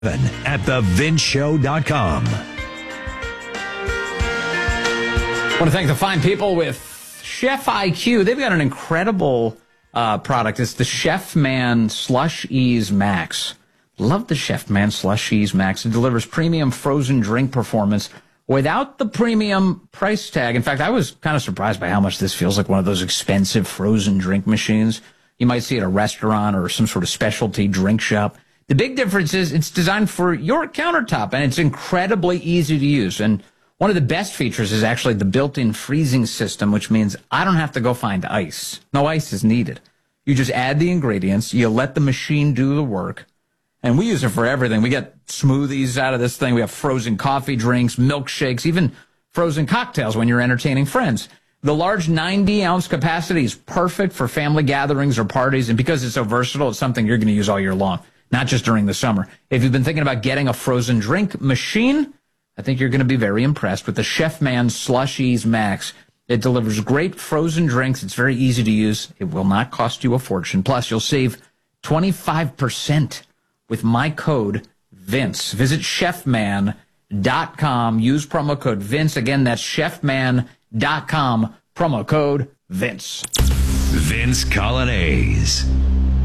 at thevinceshow.com. I want to thank the fine people with Chef IQ. They've got an incredible product. It's the Chef Man Slush Ease Max. Love the Chef Man Slush Ease Max. It delivers premium frozen drink performance without the premium price tag. In fact, I was kind of surprised by how much this feels like one of those expensive frozen drink machines you might see at a restaurant or some sort of specialty drink shop. The big difference is it's designed for your countertop, and it's incredibly easy to use. And one of the best features is actually the built-in freezing system, which means I don't have to go find ice. No ice is needed. You just add the ingredients, you let the machine do the work, and we use it for everything. We get smoothies out of this thing. We have frozen coffee drinks, milkshakes, even frozen cocktails when you're entertaining friends. The large 90-ounce capacity is perfect for family gatherings or parties, and because it's so versatile, it's something you're going to use all year long, not just during the summer. If you've been thinking about getting a frozen drink machine, I think you're going to be very impressed with the Chef Man Slush Ease Max. It delivers great frozen drinks. It's very easy to use. It will not cost you a fortune. Plus, you'll save 25% with my code Vince. Visit chefman.com. Use promo code Vince. Again, that's chefman.com. Promo code Vince. Vince Colonnese.